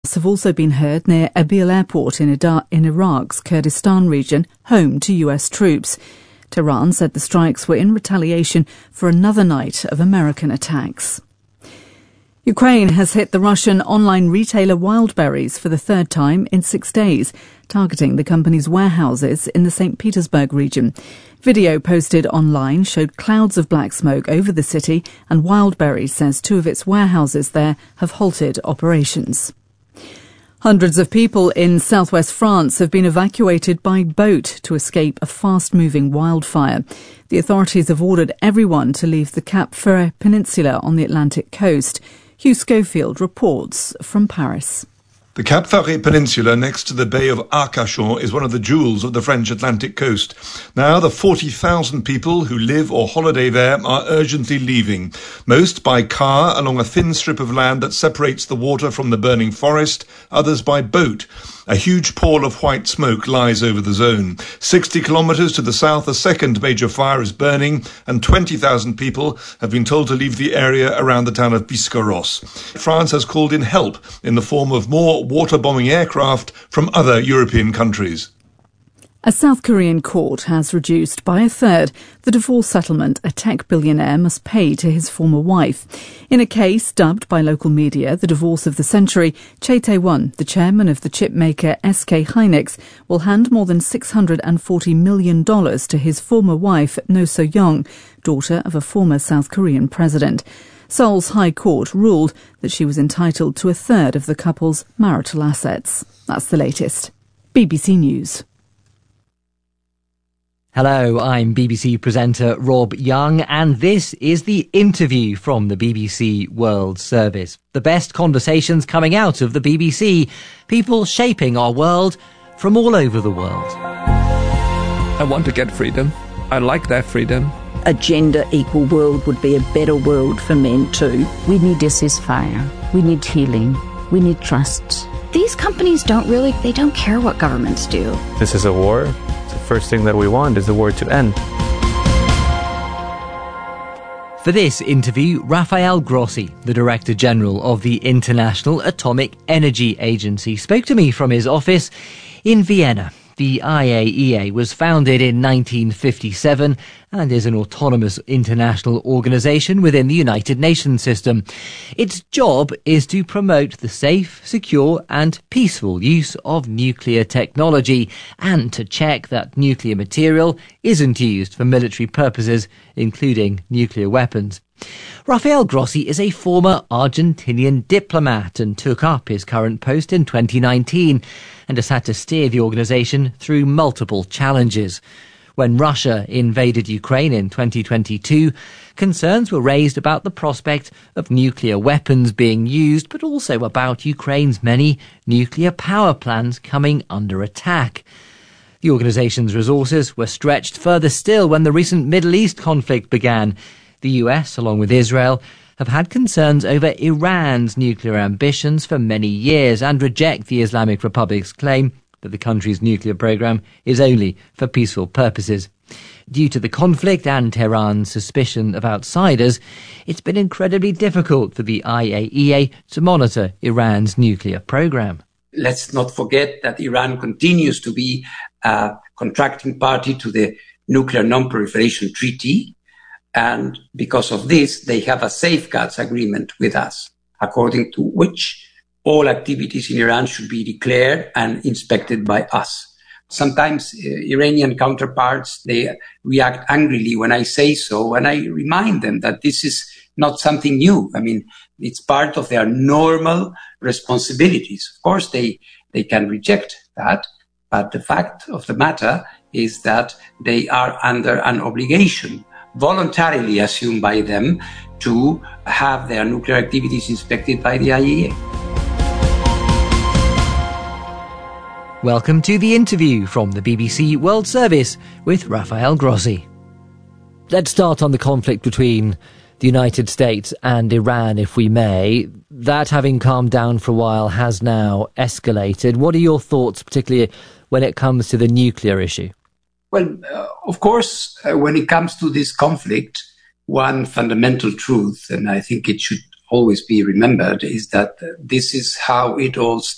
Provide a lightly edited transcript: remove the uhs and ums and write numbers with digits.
have also been heard near Erbil Airport in Iraq's Kurdistan region, home to US troops. Tehran said the strikes were in retaliation for another night of American attacks. Ukraine has hit the Russian online retailer Wildberries for the third time in 6 days, targeting the company's warehouses in the St. Petersburg region. Video posted online showed clouds of black smoke over the city, and Wildberries says 2 of its warehouses there have halted operations. Hundreds of people in southwest France have been evacuated by boat to escape a fast-moving wildfire. The authorities have ordered everyone to leave the Cap Ferret Peninsula on the Atlantic coast. Hugh Schofield reports from Paris. The Cap Ferret Peninsula next to the Bay of Arcachon is one of the jewels of the French Atlantic coast. Now the 40,000 people who live or holiday there are urgently leaving, most by car along a thin strip of land that separates the water from the burning forest, others by boat. A huge pall of white smoke lies over the zone. 60 kilometres to the south, a second major fire is burning, and 20,000 people have been told to leave the area around the town of Biscarrosse. France has called in help in the form of more water-bombing aircraft from other European countries. A South Korean court has reduced by a third the divorce settlement a tech billionaire must pay to his former wife. In a case dubbed by local media the divorce of the century, Chae Tae-won, the chairman of the chip maker SK Hynix, will hand more than $640 million to his former wife, No So-young, daughter of a former South Korean president. Seoul's High Court ruled that she was entitled to a third of the couple's marital assets. That's the latest. BBC News. Hello, I'm BBC presenter Rob Young, and this is The Interview from the BBC World Service. The best conversations coming out of the BBC, people shaping our world from all over the world. I want to get freedom. I like that freedom. A gender-equal world would be a better world for men too. We need a ceasefire. We need healing. We need trust. These companies don't care what governments do. This is a war. The first thing that we want is the war to end. For this interview, Rafael Grossi, the Director General of the International Atomic Energy Agency, spoke to me from his office in Vienna. The IAEA was founded in 1957 and is an autonomous international organisation within the United Nations system. Its job is to promote the safe, secure and peaceful use of nuclear technology and to check that nuclear material isn't used for military purposes, including nuclear weapons. Rafael Grossi is a former Argentinian diplomat and took up his current post in 2019 and has had to steer the organisation through multiple challenges. When Russia invaded Ukraine in 2022, concerns were raised about the prospect of nuclear weapons being used, but also about Ukraine's many nuclear power plants coming under attack. The organisation's resources were stretched further still when the recent Middle East conflict began. The US, along with Israel, have had concerns over Iran's nuclear ambitions for many years and reject the Islamic Republic's claim that the country's nuclear program is only for peaceful purposes. Due to the conflict and Tehran's suspicion of outsiders, it's been incredibly difficult for the IAEA to monitor Iran's nuclear program. Let's not forget that Iran continues to be a contracting party to the Nuclear Non-Proliferation Treaty, and because of this, they have a safeguards agreement with us, according to which all activities in Iran should be declared and inspected by us. Sometimes Iranian counterparts, they react angrily when I say so, and I remind them that this is not something new. I mean, it's part of their normal responsibilities. Of course, they can reject that, but the fact of the matter is that they are under an obligation voluntarily assumed by them to have their nuclear activities inspected by the IAEA. Welcome to The Interview from the BBC World Service with Rafael Grossi. Let's start on the conflict between the United States and Iran, if we may. That, having calmed down for a while, has now escalated. What are your thoughts, particularly when it comes to the nuclear issue? Well, of course, when it comes to this conflict, one fundamental truth, and I think it should always be remembered, is that this is how it all started.